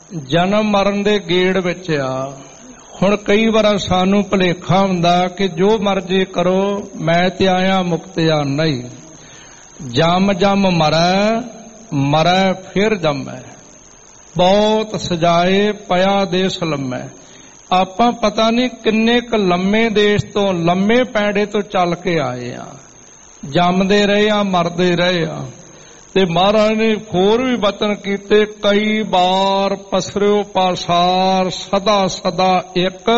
ਜਨਮ ਮਰਨ ਦੇ ਗੇੜ ਵਿੱਚ ਆ। ਹੁਣ ਕਈ ਵਾਰ ਸਾਨੂੰ ਭੁਲੇਖਾ ਹੁੰਦਾ ਕਿ ਜੋ ਮਰਜ਼ੀ ਕਰੋ, ਮੈਂ ਤੇ ਆਇਆ ਮੁਕਤਿਆ ਨਹੀਂ। ਜਮ ਜਮ ਮਰੈ, ਮਰੈ ਫਿਰ ਜੰਮੈ, ਬਹੁਤ ਸਜਾਏ ਪਿਆ ਦੇਸ ਲੰਮੈ। ਆਪਾਂ ਪਤਾ ਨਹੀਂ ਕਿੰਨੇ ਕੁ ਲੰਮੇ ਦੇਸ਼ ਤੋਂ, ਲੰਮੇ ਪੈਂਡੇ ਤੋਂ ਚੱਲ ਕੇ ਆਏ ਆ। ਜੰਮਦੇ ਰਹੇ ਆ, ਮਰਦੇ ਰਹੇ ਆ। ਤੇ ਮਹਾਰਾਜ ਨੇ ਹੋਰ ਵੀ ਬਚਨ ਕੀਤੇ, ਕਈ ਬਾਰ ਪਸਰਿਓ ਪਾਸਾਰ, ਸਦਾ ਸਦਾ ਇੱਕ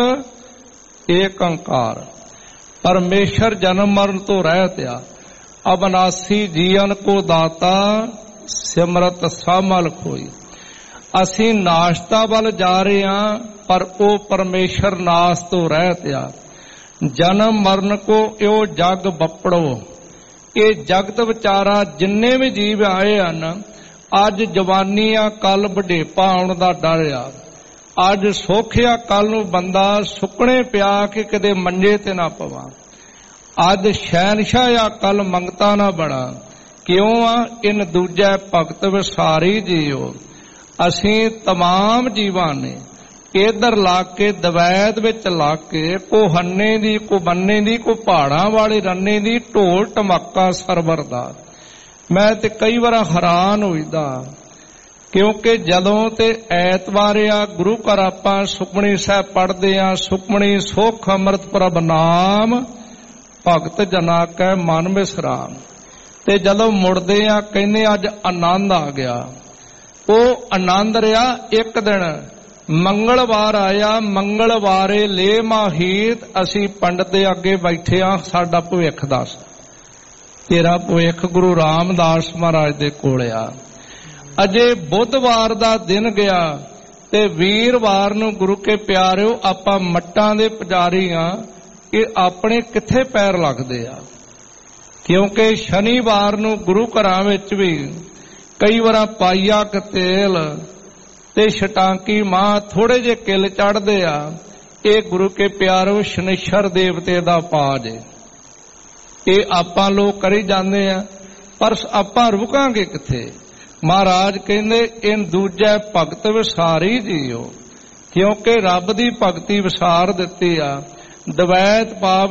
ਏਕੰਕਾਰ। ਪਰਮੇਸ਼ਰ ਜਨਮ ਮਰਨ ਤੋਂ ਰਹਿਤ ਆ। ਅਬਨਾਸੀ ਜੀਵਨ ਕੋ ਦਾਤਾ, ਸਿਮਰਤ ਸਾਮਲ ਖੋਈ। ਅਸੀਂ ਨਾਸ਼ਤਾ ਵੱਲ ਜਾ ਰਹੇ ਹਾਂ, ਪਰ ਉਹ ਪਰਮੇਸ਼ਰ ਨਾਸ ਤੋਂ ਰਹਿਤ ਆ। ਜਨਮ ਮਰਨ ਕੋ ਇਉ ਜਗ ਬੱਪੜੋ। ਇਹ ਜਗਤ ਵਿਚਾਰਾ ਜਿੰਨੇ ਵੀ ਜੀਵ ਆਏ ਹਨ, ਅੱਜ ਜਵਾਨੀ ਆ, ਕੱਲ ਬੁਢੇਪਾ ਆਉਣ ਦਾ ਡਰ ਆ। ਅੱਜ ਸੁੱਖ ਆ, ਕੱਲ ਨੂੰ ਬੰਦਾ ਸੁੱਕਣੇ ਪਿਆ ਕਿ ਕਿਤੇ ਮੰਜੇ ਤੇ ਨਾ ਪਵਾਂ। ਅੱਜ ਸ਼ਹਿਨਸ਼ਾਹ ਆ, ਕੱਲ ਮੰਗਤਾ ਨਾ ਬਣਾ। ਕਿਉਂ ਆ? ਇਨ ਦੂਜੈ ਭਗਤ ਵਿਸਾਰੀ ਜੀਓ। ਅਸੀਂ ਤਮਾਮ ਜੀਵਾਂ ਨੇ ਇਧਰ ਲਾ ਕੇ ਦਵੈਤ ਵਿੱਚ ਲਾ ਕੇ, ਕੋ ਹੰਨੇ ਦੀ, ਕੋ ਬੰਨੇ ਦੀ, ਕੋ ਪਹਾੜਾਂ ਵਾਲੇ ਰੰਨੇ ਦੀ, ਢੋਲ ਟਮਾਕਾ ਸਰਵਰ ਦਾ। ਮੈਂ ਤੇ ਕਈ ਵਾਰ ਹੈਰਾਨ ਹੋਈਦਾ, ਕਿਉਂਕਿ ਜਦੋਂ ਤੇ ਐਤਵਾਰ ਆ, ਗੁਰੂ ਘਰ ਆਪਾਂ ਸੁਖਮਣੀ ਸਾਹਿਬ ਪੜ੍ਹਦੇ ਆ। ਸੁਖਮਣੀ ਸੁਖ ਅੰਮ੍ਰਿਤ ਪ੍ਰਭ ਨਾਮ, ਭਗਤ ਜਨਾ ਕੈ ਮਨ ਵਿਸਰਾਮ। ਤੇ ਜਦੋਂ ਮੁੜਦੇ ਆ, ਕਹਿੰਦੇ ਅੱਜ ਆਨੰਦ ਆ ਗਿਆ। ਉਹ ਆਨੰਦ ਰਿਹਾ ਇੱਕ ਦਿਨ। ਮੰਗਲਵਾਰ ਆਇਆ, ਮੰਗਲਵਾਰੇ ਲੈ ਮਾਹੀਤ। ਅਸੀਂ ਪੰਡਤ ਦੇ ਅੱਗੇ ਬੈਠੇ ਆ, ਸਾਡਾ ਭਵਿੱਖ ਦੱਸ। ਤੇਰਾ ਭਵਿੱਖ ਗੁਰੂ ਰਾਮਦਾਸ ਮਹਾਰਾਜ ਦੇ ਕੋਲ ਆ। ਅਜੇ ਬੁੱਧਵਾਰ ਦਾ ਦਿਨ ਗਿਆ ਤੇ ਵੀਰਵਾਰ ਨੂੰ ਗੁਰੂ ਕੇ ਪਿਆਰਿਓ ਆਪਾਂ ਮੱਟਾਂ ਦੇ ਪੁਜਾਰੀ ਆ। ਇਹ ਆਪਣੇ ਕਿੱਥੇ ਪੈਰ ਲੱਗਦੇ ਆ? ਕਿਉਂਕਿ ਸ਼ਨੀਵਾਰ ਨੂੰ ਗੁਰੂ ਘਰਾਂ ਵਿੱਚ ਵੀ ਕਈ ਵਾਰ ਪਾਈਆ ਕ ਤੇਲ ਤੇ ਛਟਾਂਕੀ ਮਾਂ ਥੋੜੇ ਜਿਹੇ ਕਿੱਲ ਚੜ੍ਹਦੇ ਆ। ਇਹ ਗੁਰੂ ਕੇ ਪਿਆਰੋ ਸ਼ਨੀਸ਼ਰ ਦੇਵਤੇ ਦਾ ਪਾਜ ਏ। ਇਹ ਆਪਾਂ ਲੋਕ ਕਰੀ ਜਾਂਦੇ ਆ, ਪਰ ਆਪਾਂ ਰੁਕਾਂਗੇ ਕਿੱਥੇ? ਮਹਾਰਾਜ ਕਹਿੰਦੇ ਇਨ ਦੂਜੈ ਭਗਤ ਵਿਸਾਰੀ ਜੀਓ। ਕਿਉਂਕਿ ਰੱਬ ਦੀ ਭਗਤੀ ਵਿਸਾਰ ਦਿੱਤੀ ਆ। ਦਵੈਤ ਪਾਪ